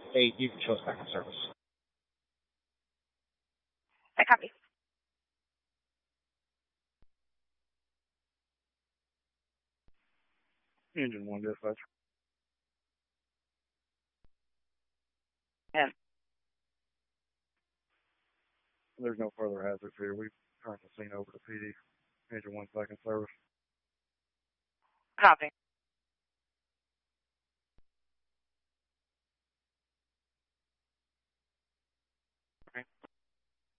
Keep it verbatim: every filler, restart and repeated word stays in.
eight, you can show us back in service. I copy. Engine one dispatch. Yeah. There's no further hazards here. We've turned the scene over to P D. Engine one back in service. Copy.